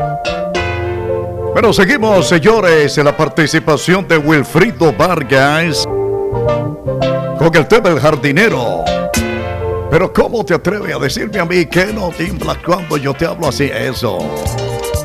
Bueno, seguimos, señores, en la participación de Wilfrido Vargas con el tema del jardinero. Pero ¿cómo te atreves a decirme a mí que no tiemblas cuando yo te hablo así? Eso.